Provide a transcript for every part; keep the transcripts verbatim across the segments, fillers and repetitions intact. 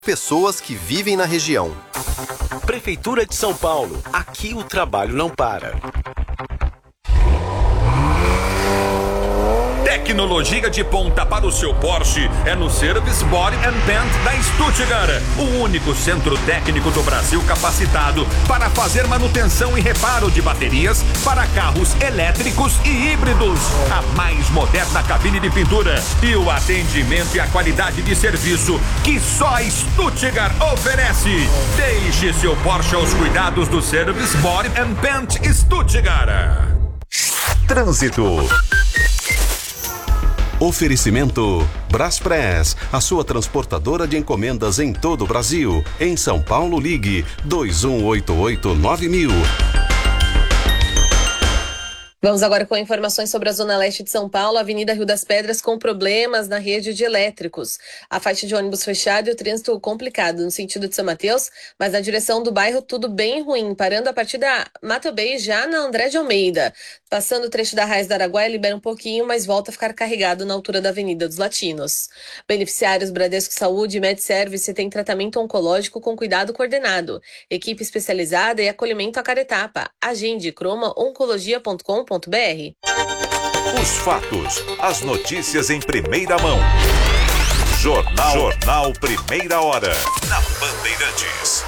pessoas que vivem na região. Prefeitura de São Paulo. Aqui o trabalho não para. Tecnologia de ponta para o seu Porsche é no Service Body and Paint da Stuttgart, o único centro técnico do Brasil capacitado para fazer manutenção e reparo de baterias para carros elétricos e híbridos. A mais moderna cabine de pintura e o atendimento e a qualidade de serviço que só a Stuttgart oferece. Deixe seu Porsche aos cuidados do Service Body and Paint Stuttgart. Trânsito. Oferecimento Braspress, a sua transportadora de encomendas em todo o Brasil. Em São Paulo, ligue dois um oito oito nove mil. Vamos agora com informações sobre a Zona Leste de São Paulo, Avenida Rio das Pedras com problemas na rede de elétricos. A faixa de ônibus fechada e o trânsito complicado no sentido de São Mateus, mas na direção do bairro tudo bem ruim, parando a partir da Mato Bay já na André de Almeida. Passando o trecho da Raiz da Araguaia, libera um pouquinho, mas volta a ficar carregado na altura da Avenida dos Latinos. Beneficiários Bradesco Saúde e MedService têm tratamento oncológico com cuidado coordenado, equipe especializada e acolhimento a cada etapa. Agende croma oncologia ponto com ponto br. Os fatos, as notícias em primeira mão. Jornal, Jornal Primeira Hora, na Bandeirantes.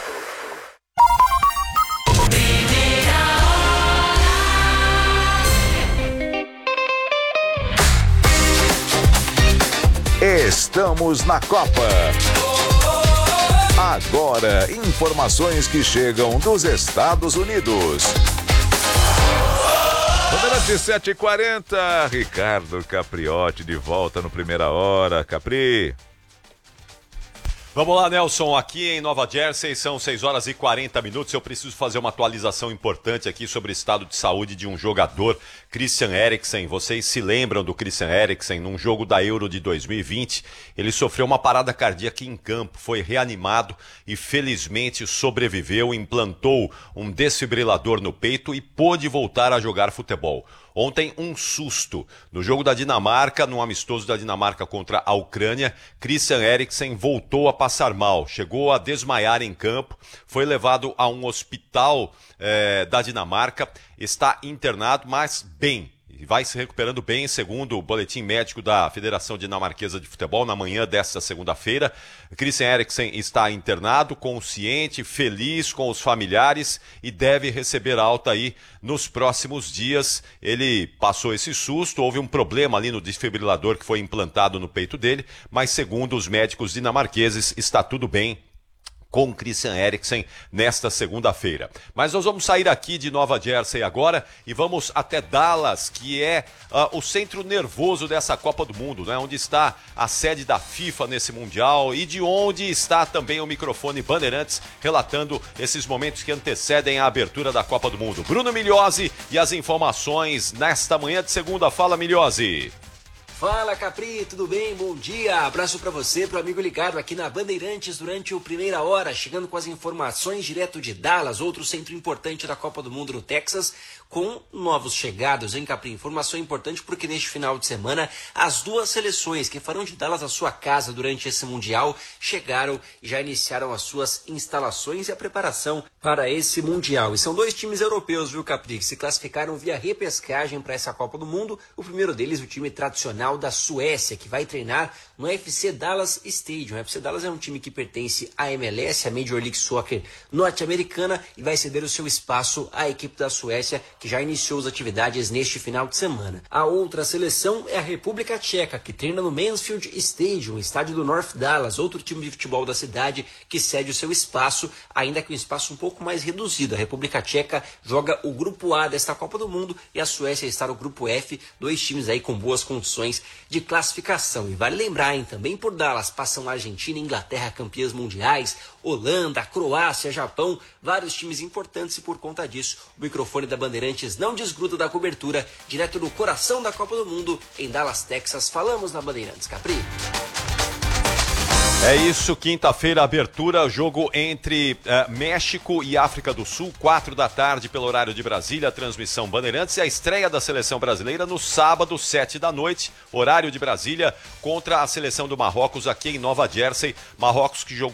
Estamos na Copa. Agora, informações que chegam dos Estados Unidos. Bandeirantes sete e quarenta, Ricardo Capriotti de volta no Primeira Hora. Capri. Vamos lá, Nelson, aqui em Nova Jersey são seis horas e quarenta minutos. Eu preciso fazer uma atualização importante aqui sobre o estado de saúde de um jogador, Christian Eriksen. Vocês se lembram do Christian Eriksen num jogo da Euro de dois mil e vinte? Ele sofreu uma parada cardíaca em campo, foi reanimado e felizmente sobreviveu, implantou um desfibrilador no peito e pôde voltar a jogar futebol. Ontem, um susto. No jogo da Dinamarca, num amistoso da Dinamarca contra a Ucrânia, Christian Eriksen voltou a passar mal, chegou a desmaiar em campo, foi levado a um hospital eh, da Dinamarca, está internado, mas bem. E vai se recuperando bem, segundo o boletim médico da Federação Dinamarquesa de Futebol, na manhã desta segunda-feira. Christian Eriksen está internado, consciente, feliz com os familiares e deve receber alta aí nos próximos dias. Ele passou esse susto, houve um problema ali no desfibrilador que foi implantado no peito dele, mas segundo os médicos dinamarqueses, está tudo bem com Christian Eriksen nesta segunda-feira. Mas nós vamos sair aqui de Nova Jersey agora e vamos até Dallas, que é uh, o centro nervoso dessa Copa do Mundo, né? Onde está a sede da FIFA nesse Mundial e de onde está também o microfone Bandeirantes relatando esses momentos que antecedem a abertura da Copa do Mundo. Bruno Migliozzi e as informações nesta manhã de segunda. Fala, Migliozzi. Fala, Capri, tudo bem? Bom dia, abraço pra você, pro amigo ligado aqui na Bandeirantes durante o Primeira Hora, chegando com as informações direto de Dallas, outro centro importante da Copa do Mundo no Texas, com novos chegados, hein, Capri? Informação importante porque neste final de semana as duas seleções que farão de Dallas a sua casa durante esse Mundial chegaram e já iniciaram as suas instalações e a preparação para esse Mundial. E são dois times europeus, viu, Capri, que se classificaram via repescagem para essa Copa do Mundo. O primeiro deles, o time tradicional da Suécia, que vai treinar no F C Dallas Stadium. O F C Dallas é um time que pertence à M L S, a Major League Soccer norte-americana, e vai ceder o seu espaço à equipe da Suécia, que já iniciou as atividades neste final de semana. A outra seleção é a República Tcheca, que treina no Mansfield Stadium, estádio do North Dallas, outro time de futebol da cidade que cede o seu espaço, ainda que um espaço um pouco mais reduzido. A República Tcheca joga o grupo A desta Copa do Mundo e a Suécia está no grupo F, dois times aí com boas condições de classificação. E vale lembrar, hein, também por Dallas passam a Argentina e Inglaterra, campeãs mundiais, Holanda, Croácia, Japão, vários times importantes, e por conta disso o microfone da Bandeirantes não desgruda da cobertura, direto do coração da Copa do Mundo, em Dallas, Texas. Falamos na Bandeirantes, Capri. É isso, quinta-feira, abertura, jogo entre uh, México e África do Sul, quatro da tarde pelo horário de Brasília, transmissão Bandeirantes, e a estreia da seleção brasileira no sábado, sete da noite, horário de Brasília, contra a seleção do Marrocos aqui em Nova Jersey. Marrocos que jogou